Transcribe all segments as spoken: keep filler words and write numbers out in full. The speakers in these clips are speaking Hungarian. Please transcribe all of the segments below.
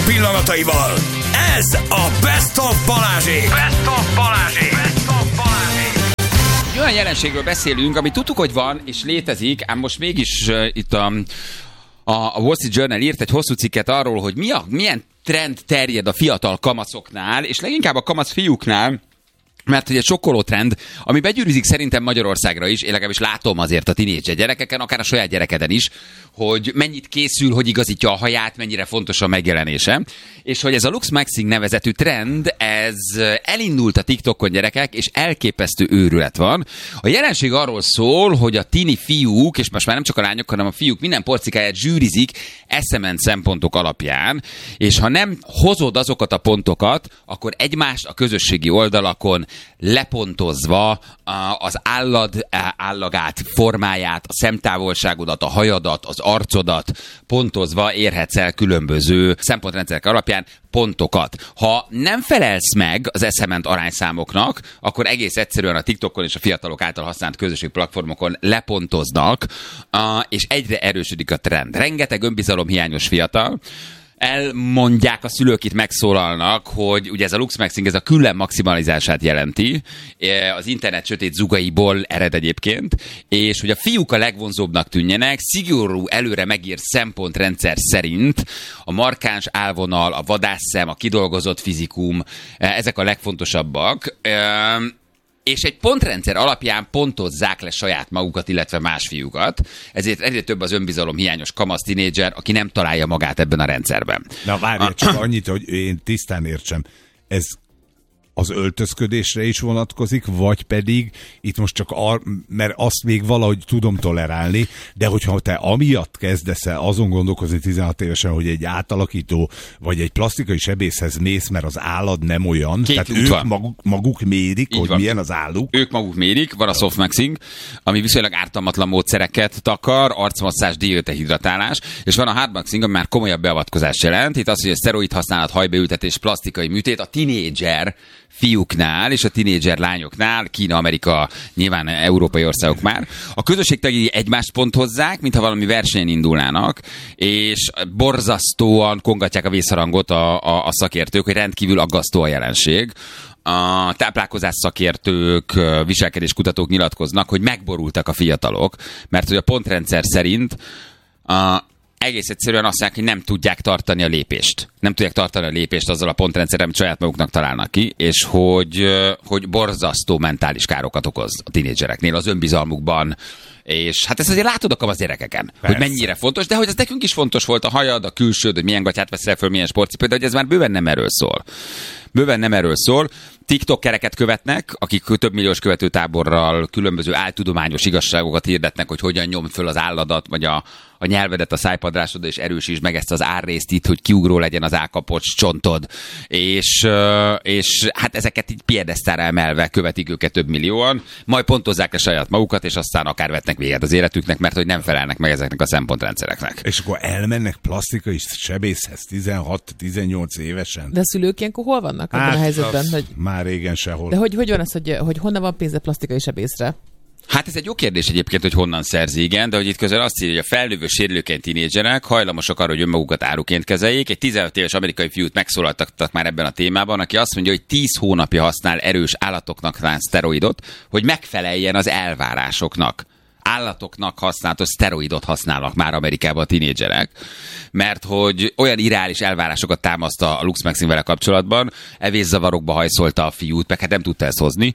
pillanataival. Ez a Best of Balázsék. Best of Balázsék. Best of Balázsék. Olyan jelenségről beszélünk, ami tudtuk, hogy van és létezik, ám most mégis uh, itt a, a Wall Street Journal írt egy hosszú cikket arról, hogy mi a, milyen trend terjed a fiatal kamaszoknál, és leginkább a kamasz fiúknál, mert hogy egy sokkoló trend, ami begyűrűzik szerintem Magyarországra is, én legalábbis látom azért a tinédzser gyerekeken, akár a saját gyerekeden is, hogy mennyit készül, hogy igazítja a haját, mennyire fontos a megjelenése, és hogy ez a Lux Maxing nevezetű trend, ez elindult a TikTokon, gyerekek, és elképesztő őrület van. A jelenség arról szól, hogy a tini fiúk, és most már nem csak a lányok, hanem a fiúk minden porcikáját zsűrizik eszement szempontok alapján, és ha nem hozod azokat a pontokat, akkor egymást a közösségi oldalakon lepontozva az állad állagát, formáját, a szemtávolságodat, a hajadat, az arcodat pontozva érhetsz el különböző szempontrendszerek alapján pontokat. Ha nem felelsz meg az eszement arányszámoknak, akkor egész egyszerűen a TikTokon és a fiatalok által használt közösségi platformokon lepontoznak, és egyre erősödik a trend. Rengeteg önbizalomhiányos fiatal, elmondják a szülők, itt megszólalnak, hogy ugye ez a Lux Maxing, ez a külön maximalizását jelenti, az internet sötét zugaiból ered egyébként, és hogy a fiúk a legvonzóbbnak tűnjenek, szigorú előre megírt szempontrendszer szerint a markáns állvonal, a vadásszem, a kidolgozott fizikum, ezek a legfontosabbak, és egy pontrendszer alapján pontozzák le saját magukat, illetve más fiúkat. Ezért egyre több az önbizalom hiányos kamasz tinédzser, aki nem találja magát ebben a rendszerben. Na várj, csak annyit, hogy én tisztán értsem. Ez az öltözködésre is vonatkozik, vagy pedig itt most csak, ar- mert azt még valahogy tudom tolerálni, de hogyha te amiatt kezdesz el azon gondolkozni tizenhat évesen, hogy egy átalakító, vagy egy plastikai sebészhez mész, mert az állad nem olyan, Két tehát ők maguk, maguk mérik, így hogy van. Milyen az álluk. Ők maguk mérik, van a soft maxing, ami viszonylag ártalmatlan módszereket takar, arcmasszázs, diótehidratálás, és van a hard maxing, ami már komolyabb beavatkozást jelent. Itt az, hogy a szteroid használat, hajbeültetés, plastikai műtét, a tinédzser fiúknál és a tinédzser lányoknál, Kína, Amerika, nyilván európai országok már, a közösségtagjai egymást ponthozzák, mintha valami versenyen indulnának, és borzasztóan kongatják a vészharangot a, a, a szakértők, hogy rendkívül aggasztó a jelenség. A táplálkozás szakértők, viselkedéskutatók nyilatkoznak, hogy megborultak a fiatalok, mert hogy a pontrendszer szerint a egész egyszerűen azt mondják, hogy nem tudják tartani a lépést. Nem tudják tartani a lépést azzal a pontrendszerrel, amit saját maguknak találnak ki, és hogy, hogy borzasztó mentális károkat okoz a tinédzsereknél az önbizalmukban. És hát ezt azért látod a kamasz gyerekeken, persze, hogy mennyire fontos, de hogy ez nekünk is fontos volt, a hajad, a külsőd, hogy milyen gatyát veszel föl, milyen sportcipőt, de hogy ez már bőven nem erről szól. Bőven nem erről szól. TikTokereket követnek, akik több milliós követőtáborral különböző áltudományos igazságokat hirdetnek, hogy hogyan nyomd föl az álladat, vagy a, a nyelvedet a szájpadrásodra, és erősítsd meg ezt az árrészt itt, hogy kiugró legyen az állkapocs csontod. És, és hát ezeket így piedesztára emelve követik őket több millióan, majd pontozzák le saját magukat, és aztán akár vetnek véget az életüknek, mert hogy nem felelnek meg ezeknek a szempontrendszereknek. És akkor elmennek plastikai sebészhez tizenhat-tizennyolc évesen? De a szülők ilyenkor hol vannak hát, ebben a helyzetben? Hogy... Már régen sehol. De hogy, hogy van az, hogy, hogy honnan van pénze plastikai sebészre? Hát ez egy jó kérdés egyébként, hogy honnan szerzi, igen, de hogy itt közel azt írja, hogy a felnővő sérülékeny tinédzserek hajlamosak arra, hogy önmagukat áruként kezeljék. Egy tizenöt éves amerikai fiút megszólaltattak már ebben a témában, aki azt mondja, hogy tíz hónapja használ erős állatoknak szánt szteroidot, hogy megfeleljen az elvárásoknak. Állatoknak használatos szteroidot használnak már Amerikában a tinédzserek, mert hogy olyan irreális elvárásokat támaszt a Lux Maxing vele kapcsolatban, evészavarokba hajszolta a fiút, meg hát nem tudta ezt hozni,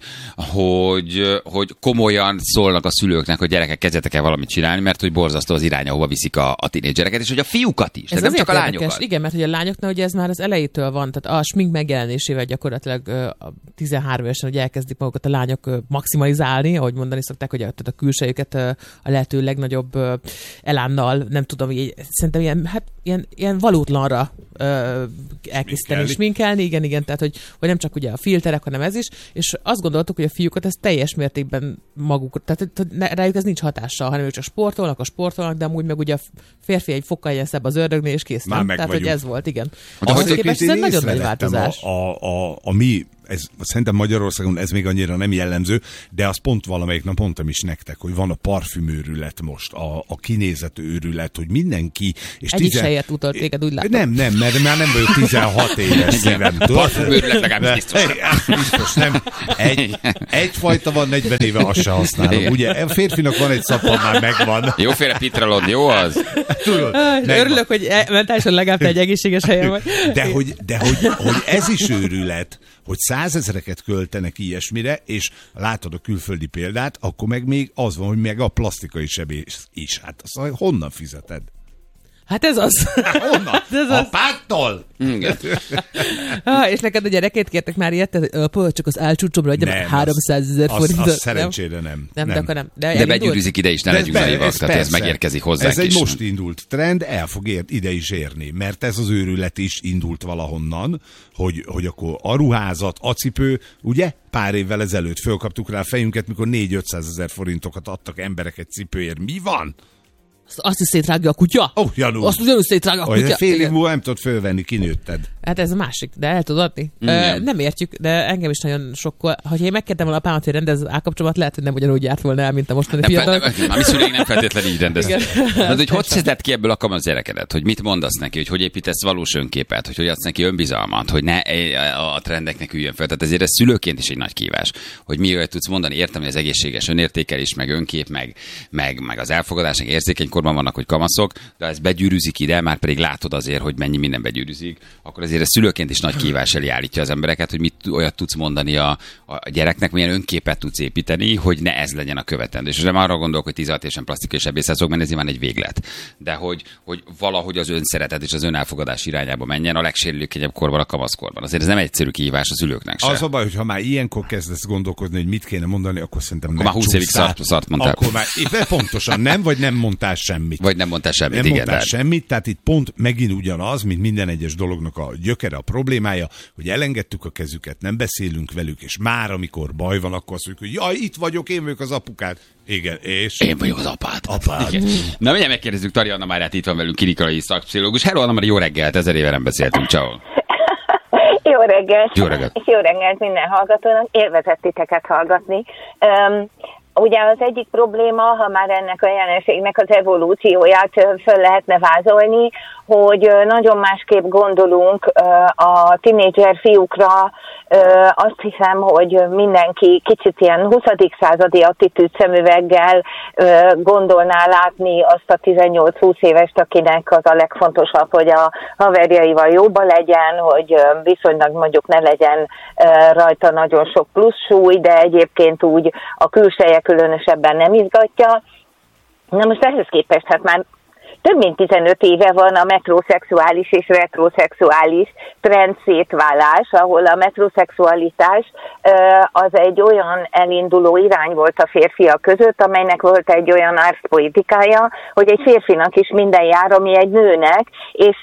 hogy, hogy komolyan szólnak a szülőknek, hogy gyerekek, kezdjetek el valamit csinálni, mert hogy borzasztó az irány, ahova viszik a, a tinédzsereket, és hogy a fiúkat is, ez nem csak a lányokat. Érdekes. Igen, mert hogy a lányoknál ugye ez már az elejétől van, tehát a smink megjelenésével gyakorlatilag a tizenhárom évesen, hogy elkezdik magukat a lányok maximalizálni, ahogy mondani szokták, hogy a, tehát a külsejüket a lehető legnagyobb elánnal, nem tudom, így, szerintem ilyen, hát, ilyen, ilyen valótlanra elkészíteni, sminkelni, igen, igen, tehát hogy, hogy nem csak ugye a filterek, hanem ez is, és azt gondoltuk, hogy a fiúkat ez teljes mértékben maguk, tehát rájuk ez nincs hatással, hanem ők csak sportolnak, a sportolnak, de amúgy meg ugye a férfi egy fokkal ilyen szebb az ördögnél, és kész. Tehát, vagyunk. hogy ez volt, igen. De azt képest ez egy nagyon nagy változás. A, a, a, a mi ez, szerintem Magyarországon ez még annyira nem jellemző, de azt pont valamelyik nap mondtam is nektek, hogy van a parfümőrület most, a, a kinézet őrület, hogy mindenki... És Egyik tizen... se ért utolt téged, úgy látom. Nem, nem, mert már nem vagyok tizenhat éves szívem. Parfümőrület legalábbis biztos. Biztos nem. Egy, egyfajta van, negyven éve azt se használom. Ugye a férfinak van egy szappan, már megvan. Jóféle pitralon, jó az? Tudod, örülök, hogy mentálisan legalább te egy egészséges helyen vagy. De, hogy, de hogy, hogy ez is őrület, hogy százezreket költenek ilyesmire, és látod a külföldi példát, akkor meg még az van, hogy meg a plastikai sebész is. Hát azt honnan fizeted? Hát ez az. Hát honnan? ez az. Apától? ah, és neked a gyerekét kértek már ilyet, apa, csak az álcsúcsomra adjam háromszázezer forintot. Az szerencsére nem. Nem, nem. De, akkor nem. De, de begyűrűzik ide is, ne legyünk naivak, tehát ez megérkezik hozzánk is. Ez egy is. most indult trend, el fog ér, ide is érni, mert ez az őrület is indult valahonnan, hogy, hogy akkor a ruházat, a cipő, ugye? Pár évvel ezelőtt fölkaptuk rá a fejünket, mikor négy-ötszázezer forintokat adtak emberek egy cipőért. Mi van? Azt is szétrágja a kutya? Ó, oh, Janú. Azt ugyanúgy szétrágja a kutya. Fél év múlva nem tudod fölvenni, kinőtted. Hát ez a másik, de el tudod adni. Mm, uh, nem értjük, de engem is nagyon sokkol. Ha én megkértem volna apámat, hogy rendez az állkapcsomat, lehet, hogy nem ugyanúgy járt volna el, mint a mostani fiatal. A mi szüleink nem feltétlenül így rendeztek. De hogy hogy szedett ki ebből a kamasz gyerekedet? Hogy mit mondasz neki, hogy hogy építesz valós önképet, hogy hogy adsz neki önbizalmat, hogy ne a trendeknek üljön fel. Tehát ezért ez szülőként is egy nagy kívás, hogy mi olyat tudsz mondani. Értem, hogy az egészséges önértékelés, meg önkép, meg, meg, meg az elfogadás, meg érzékeny korban vannak, hogy kamaszok, de ez begyűrűzik ide, már pedig látod azért, hogy mennyi minden begyűrűzik, akkor azért ez szülőként is nagy kívás elé állítja az embereket, hogy mit olyat tudsz mondani a, a gyereknek, milyen önképet tudsz építeni, hogy ne ez legyen a követendő. És nem arra gondolok, hogy tizenhat évesen plastikai sebészet szok menni, ez nyilván egy véglet. De hogy, hogy valahogy az önszeretet és az önelfogadás irányába menjen a legsérülékenyebb korban, a kamaszkorban. Azért ez nem egyszerű kihívás az szülőknek se. Az a baj, hogy ha már ilyenkor kezdesz gondolkodni, hogy mit kéne mondani, akkor szerintem akkor már húsz évig szart, szart mondtál. Akkor már pontosan nem, vagy nem mondtál semmit. Vagy nem mondtál semmit, nem igen. mondtál de... semmit, tehát itt pont megint ugyanaz, mint minden egyes dolognak a gyökere, a problémája, hogy elengedtük a kezüket, nem beszélünk velük, és már amikor baj van, akkor azt mondjuk, hogy jaj, itt vagyok, én vagyok az apukád. Igen, és... Én vagyok az apád. Apád. Igen. Na, mindjárt megkérdezzük Tari Anna Máriát, itt van velünk, klinikai szakpszichológus. Hello, Anna Mária, jó reggelt, ezer éve nem beszéltünk, ciao. Jó reggelt. Jó reggelt. És jó reggelt minden hallgatónak. Élvezett titeket hallgatni. Um, Ugye az egyik probléma, ha már ennek a jelenségnek az evolúcióját föl lehetne vázolni, hogy nagyon másképp gondolunk a tinédzser fiúkra. Azt hiszem, hogy mindenki kicsit ilyen huszadik századi attitűd szemüveggel gondolná látni azt a tizennyolc-húsz évest, akinek az a legfontosabb, hogy a haverjaival jóba legyen, hogy viszonylag mondjuk ne legyen rajta nagyon sok plusz súly, de egyébként úgy a külseje különösebben nem izgatja. Na most ehhez képest hát már több mint tizenöt éve van a metroszexuális és retroszexuális trend szétválás, ahol a metroszexualitás az egy olyan elinduló irány volt a férfiak között, amelynek volt egy olyan arszpolitikája, hogy egy férfinak is minden jár, ami egy nőnek, és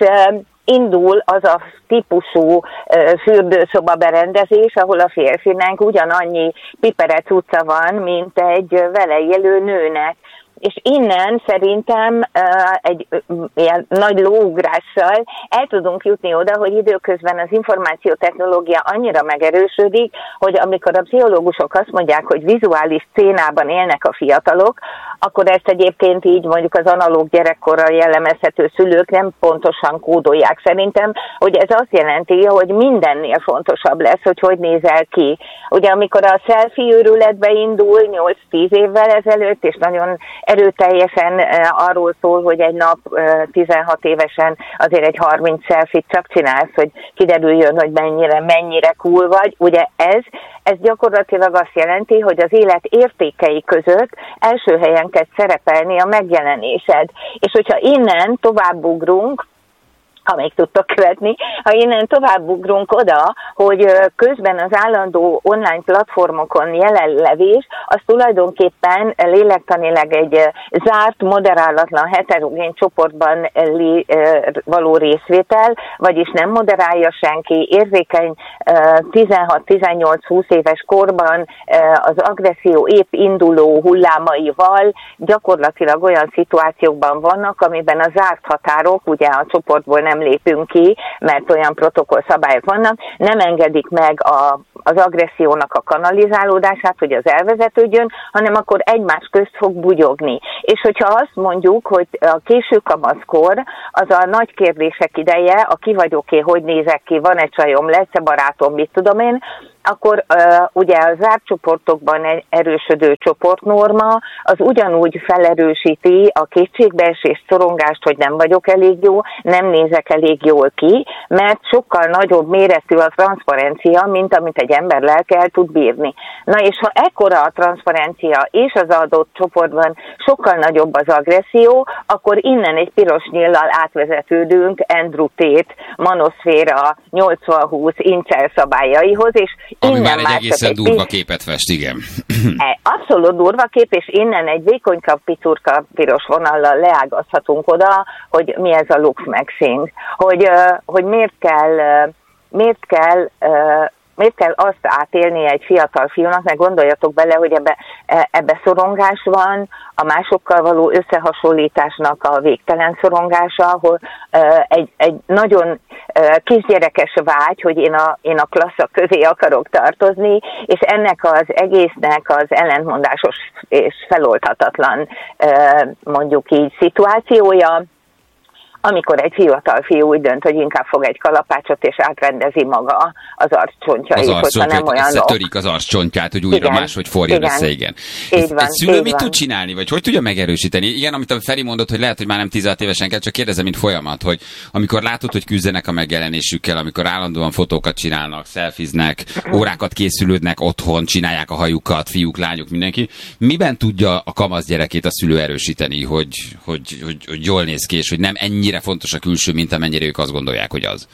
indul az a típusú fürdőszoba berendezés, ahol a férfinek ugyanannyi piperec utca van, mint egy vele élő nőnek. És innen szerintem uh, egy uh, ilyen nagy lóugrással el tudunk jutni oda, hogy időközben az információtechnológia annyira megerősödik, hogy amikor a pszichológusok azt mondják, hogy vizuális szénában élnek a fiatalok, akkor ezt egyébként így mondjuk az analóg gyerekkorral jellemezhető szülők nem pontosan kódolják. Szerintem, hogy ez azt jelenti, hogy mindennél fontosabb lesz, hogy hogy nézel ki. Ugye amikor a selfie őrületbe indul nyolc-tíz évvel ezelőtt, és nagyon erőteljesen arról szól, hogy egy nap tizenhat évesen azért egy harminc selfie-t csak csinálsz, hogy kiderüljön, hogy mennyire, mennyire cool vagy. Ugye ez, ez gyakorlatilag azt jelenti, hogy az élet értékei között első helyen kell szerepelni a megjelenésed. És hogyha innen továbbugrunk, ha még tudtok követni, ha innen továbbugrunk oda, hogy közben az állandó online platformokon jelenlevés, az tulajdonképpen lélektanileg egy zárt, moderálatlan, heterogén csoportban való részvétel, vagyis nem moderálja senki, érzékeny tizenhat-tizennyolc-húsz éves korban az agresszió épp induló hullámaival gyakorlatilag olyan szituációkban vannak, amiben a zárt határok, ugye a csoportból nem nem lépünk ki, mert olyan protokoll szabályok vannak, nem engedik meg a az agressziónak a kanalizálódását, hogy az elvezetődjön, hanem akkor egymás közt fog bugyogni. És hogyha azt mondjuk, hogy a késő kamaszkor az a nagy kérdések ideje, a ki vagyok én, hogy nézek ki, van egy csajom, lesz-e barátom, mit tudom én, akkor uh, ugye a zárt csoportokban erősödő csoportnorma az ugyanúgy felerősíti a kétségbeesést, szorongást, hogy nem vagyok elég jó, nem nézek elég jól ki, mert sokkal nagyobb méretű a transzparencia, mint amit egy ember lelke el tud bírni. Na és ha ekkora a transzparencia és az adott csoportban sokkal nagyobb az agresszió, akkor innen egy piros nyíllal átvezetődünk Andrew Tate manoszféra nyolcvan húsz incel szabályaihoz, és ami innen már egy egészen egy durva képet fest, igen. Abszolút durva kép, és innen egy vékonyka, picurka, piros vonallal leágazhatunk oda, hogy mi ez a Lux Maxing, hogy, hogy miért kell, miért kell Miért kell azt átélni egy fiatal fiúnak, mert gondoljatok bele, hogy ebbe, ebbe szorongás van, a másokkal való összehasonlításnak a végtelen szorongása, ahol egy, egy nagyon kisgyerekes vágy, hogy én a, én a klasszak közé akarok tartozni, és ennek az egésznek az ellentmondásos és feloldhatatlan mondjuk így szituációja, amikor egy fiatal fiú úgy dönt, hogy inkább fog egy kalapácsot, és átrendezi maga az arccsontjait, az hogyha nem olyan törik az arccsontját, hogy újra igen, máshogy forjon igen. össze, igen. Így van, egy szülő így mit van. tud csinálni, vagy hogy tudja megerősíteni? Igen, amit a Feri mondott, hogy lehet, hogy már nem tizenhat évesen kell, csak kérdezem, mint folyamat, hogy amikor látod, hogy küzdenek a megjelenésükkel, amikor állandóan fotókat csinálnak, szelfiznek, órákat készülődnek otthon, csinálják a hajukat, fiúk, lányok, mindenki. Miben tudja a kamasz gyerekét a szülő erősíteni, hogy, hogy, hogy, hogy jól néz ki, és hogy nem ennyire fontos a külső, mint amennyire ők azt gondolják, hogy az?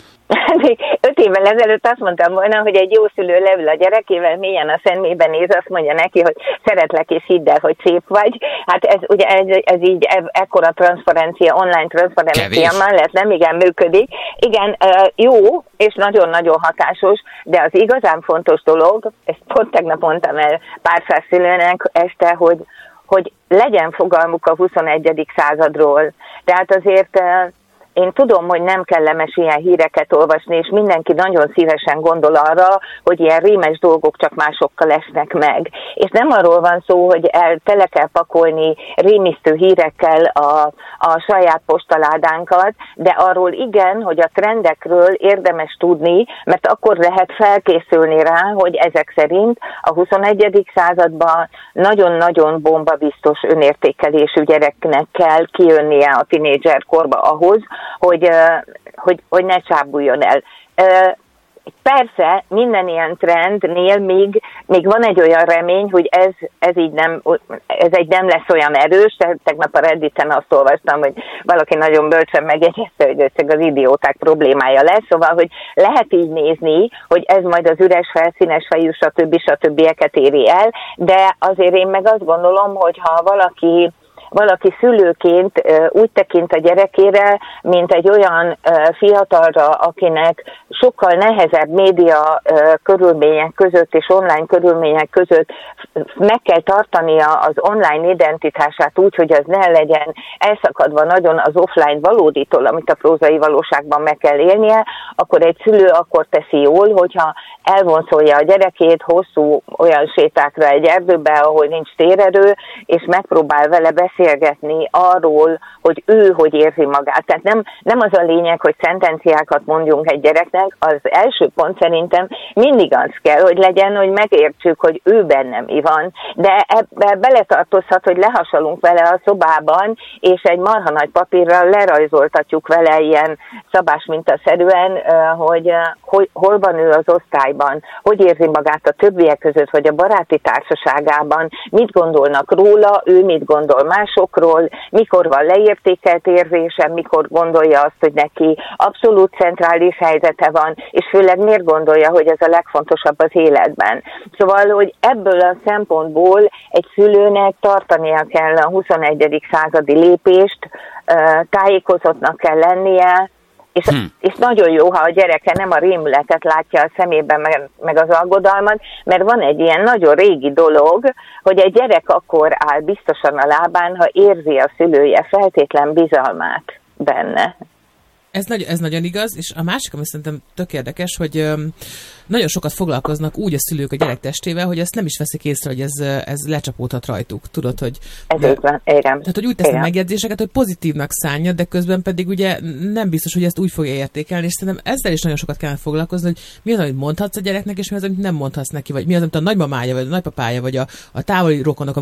Öt évvel ezelőtt azt mondtam volna, hogy egy jó szülő leül a gyerekével, mélyen a szemébe néz, azt mondja neki, hogy szeretlek és hidd el, hogy szép vagy. Hát ez ugye ez, ez így ekkora transzparencia, online transzparencia mellett nem igen működik. Igen, jó és nagyon-nagyon hatásos, de az igazán fontos dolog, ezt pont tegnap mondtam el pár száz szülőnek este, hogy, hogy legyen fogalmuk a huszonegyedik századról. Tehát azért én tudom, hogy nem kellemes ilyen híreket olvasni, és mindenki nagyon szívesen gondol arra, hogy ilyen rémes dolgok csak másokkal esnek meg. És nem arról van szó, hogy el, tele kell pakolni rémisztő hírekkel a, a saját postaládánkat, de arról igen, hogy a trendekről érdemes tudni, mert akkor lehet felkészülni rá, hogy ezek szerint a huszonegyedik században nagyon-nagyon bombabiztos önértékelésű gyereknek kell kijönnie a tinédzserkorba ahhoz, Hogy, hogy, hogy ne csábuljon el. Persze, minden ilyen trendnél még, még van egy olyan remény, hogy ez, ez így nem, ez egy nem lesz olyan erős. Tegnap a Redditen azt olvastam, hogy valaki nagyon bölcsen megjegyezte, hogy ez az idióták problémája lesz. Szóval, hogy lehet így nézni, hogy ez majd az üres, felszínes fejű, stb. Stb. Éri el, de azért én meg azt gondolom, hogy ha valaki valaki szülőként úgy tekint a gyerekére, mint egy olyan fiatalra, akinek sokkal nehezebb média körülmények között és online körülmények között meg kell tartania az online identitását úgy, hogy az ne legyen elszakadva nagyon az offline valóditól, amit a prózai valóságban meg kell élnie, akkor egy szülő akkor teszi jól, hogyha elvonszolja a gyerekét hosszú olyan sétákra egy erdőbe, ahol nincs térerő, és megpróbál vele beszélgetni arról, hogy ő hogy érzi magát. Tehát nem, nem az a lényeg, hogy szentenciákat mondjunk egy gyereknek, az első pont szerintem mindig az kell, hogy legyen, hogy megértsük, hogy ő benne mi van. De ebbe beletartozhat, hogy lehasalunk vele a szobában, és egy marha nagy papírral lerajzoltatjuk vele ilyen szabásmintaszerűen, hogy, hogy hol van ő az osztályban, hogy érzi magát a többiek között, vagy a baráti társaságában, mit gondolnak róla, ő mit gondol másokról, mikor van leértékelt érzése, mikor gondolja azt, hogy neki abszolút centrális helyzete van, és főleg miért gondolja, hogy ez a legfontosabb az életben. Szóval, hogy ebből a szempontból egy szülőnek tartania kell a huszonegyedik századi lépést, tájékozottnak kell lennie, és, hmm. és nagyon jó, ha a gyereke nem a rémületet látja a szemében, meg, meg az aggodalmat, mert van egy ilyen nagyon régi dolog, hogy egy gyerek akkor áll biztosan a lábán, ha érzi a szülője feltétlen bizalmát benne. Ez, nagy, ez nagyon igaz, és a másik, ami szerintem tök érdekes, hogy öm, nagyon sokat foglalkoznak úgy a szülők a gyerek testével, hogy ezt nem is veszik észre, hogy ez, ez lecsapódhat rajtuk. Tudod, hogy... Ez így van, igen. Tehát, hogy úgy tesznek megjegyzéseket, hogy pozitívnak szánja, de közben pedig ugye nem biztos, hogy ezt úgy fogja értékelni, és szerintem ezzel is nagyon sokat kellene foglalkozni, hogy mi az, amit mondhatsz a gyereknek, és mi az, amit nem mondhatsz neki, vagy mi az, amit a nagymamája, vagy a nagypapája, vagy a, a távoli rokonok,